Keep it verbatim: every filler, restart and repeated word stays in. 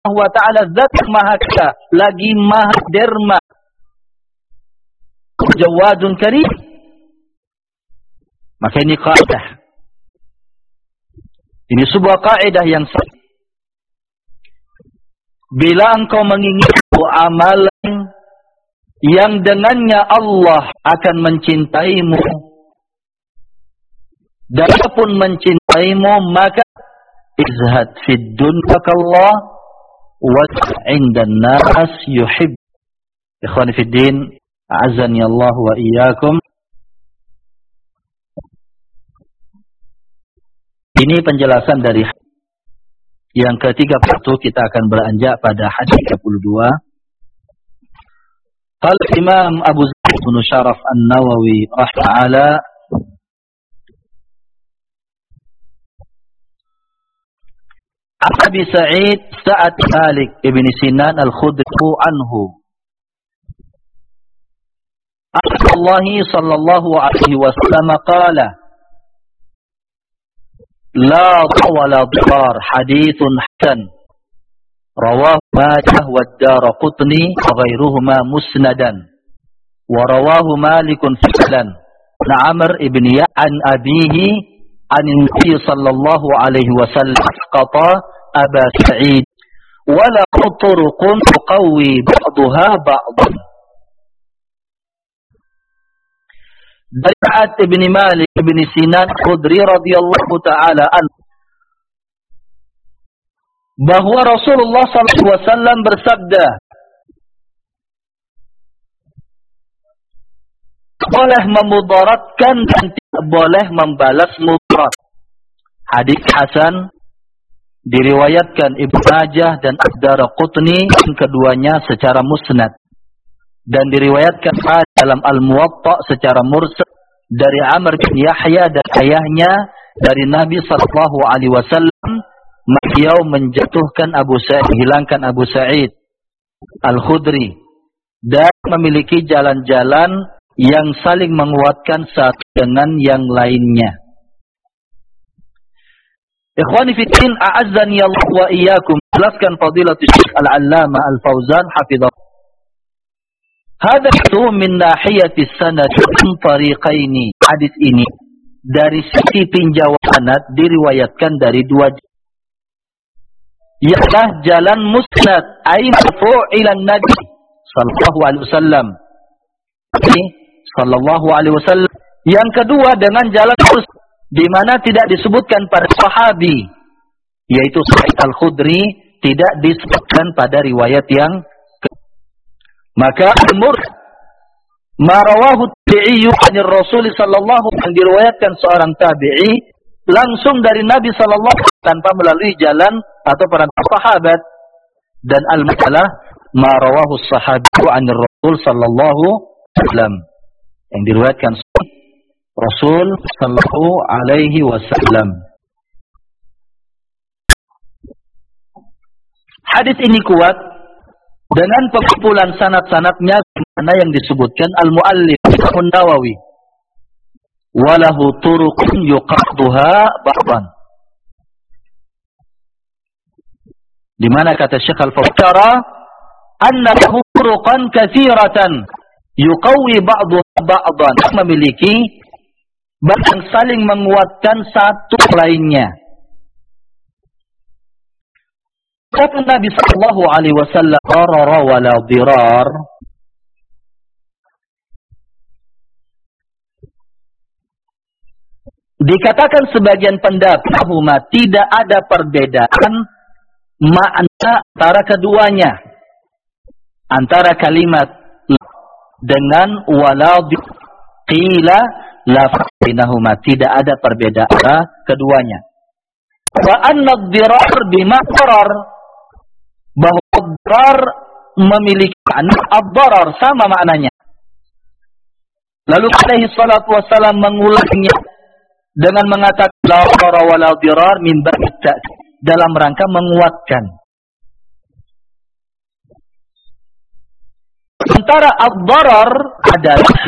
wa ta'ala zat yang maha kaya, lagi maha derma, Jawadun Karim. Maka ini kaidah. Ini sebuah kaidah yang sah. Bila engkau menginginkan amalan yang dengannya Allah akan mencintaimu, dan pun mencintaimu, maka izhad fid dunya kallah wa 'indan nas yuhib. Ikhwani fid din, a'azzani Allah wa iyyakum. Ini penjelasan dari yang ketiga puluh. Kita akan beranjak pada hadis tiga puluh dua. Qala Imam Abu Zaid bin Syaraf An-Nawawi rahimahullah, Abi Sa'id Sa'ad Malik ibn Sinan Al-Khudri anhu, Allah sallallahu alaihi wasallam qala la wala dirar, hadithun hasan, rawahu Majah wa Ad-Daraqutni wa ghairuhuma musnadan, wa rawahu Malikun fi'lan Amr ibn Ya an abihi an Nabi sallallahu alaihi wasallam qata Aba Sa'id wa la turuqun tuqawi ba'daha ba'dan. Dari Sa'ad ibn Malik ibn Sinan Khudri radhiyallahu ta'ala anhu, bahwa Rasulullah sallallahu alaihi wasallam bersabda, boleh memudaratkan dan tidak boleh membalas mudarat. Hadis hasan, diriwayatkan Ibnu Majah dan Ad-Daraqutni, yang keduanya secara musnad, dan diriwayatkan dalam Al-Muwatta secara mursal dari Amr bin Yahya dan ayahnya dari Nabi sallallahu alaihi wasallam, beliau menjatuhkan Abu Sa'id, menghilangkan Abu Sa'id Al-Khudri, dan memiliki jalan-jalan yang saling menguatkan satu dengan yang lainnya. Ikhwani fi din, a'azzani Allah wa iyyakum. Jelaskan Fadilatul Syekh Al-Allamah Al-Fauzan hafizahullah. Hadha itu min nahiyati sanad min tariqaini. Hadis ini dari sisi tinjauan sanad diriwayatkan dari dua, yaklah jalan musnad ay marfu' ila Nabi sallallahu alaihi wasallam, sallallahu alaihi wasallam. Yang kedua dengan jalan musnad di mana tidak disebutkan pada sahabi, yaitu Sa'id Al-Khudri, tidak disebutkan pada riwayat yang ke. Maka al-mur ma rawahu tabi'i anir Rasul sallallahu, yang diriwayatkan seorang tabi'i langsung dari Nabi sallallahu alaihi wasallam tanpa melalui jalan atau para sahabat. Dan al-masalah ma rawahu sahabi anir Rasul sallallahu alaihi wasallam, yang diriwayatkan Rasul sallallahu alaihi wasallam. Hadis ini kuat dengan pengumpulan sanad-sanadnya mana yang disebutkan al-muallif An-Nawawi, walahu turuqun yuqadduha ba'dan, di mana kata Syekh Al-Fawzan anna lahu turuqan katsiratan yuqawwi ba'daha ba'dan, memiliki bahkan saling menguatkan satu lainnya. Kata Nabi sallallahu alaihi wasallam, "Darara wala dirar." Dikatakan sebagian pendapat bahwa tidak ada perbedaan makna antara keduanya, antara kalimat dengan wala qila la bainahuma, tidak ada perbedaan keduanya. Wa anna ad-dirar bima darar, bahwa ad-darar memiliki makna ad-darar, sama maknanya. Lalu alaihi salatu wassalam mengulangnya dengan mengatakan la darara wa la dirar min babi ta'kid, dalam rangka menguatkan. Sementara ad-darar adalah